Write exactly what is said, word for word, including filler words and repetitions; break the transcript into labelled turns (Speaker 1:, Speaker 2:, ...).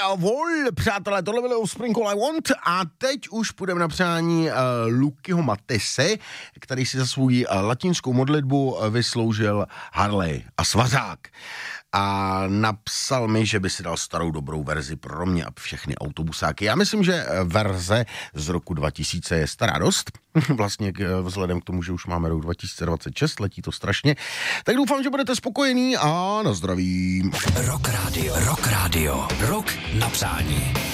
Speaker 1: Vol, přátelé, tohle bylo Sprinkle I Want a teď už půjdeme na přání uh, Lukyho Matese, který si za svou uh, latinskou modlitbu uh, vysloužil Harley a svazák. A napsal mi, že by si dal starou dobrou verzi pro mě a všechny autobusáky. Já myslím, že verze z roku dva tisíce je stará dost. Vlastně vzhledem k tomu, že už máme rok dva tisíce dvacet šest, letí to strašně. Tak doufám, že budete spokojení a na zdraví.
Speaker 2: Rock Radio, Rock Radio, Rock na přání.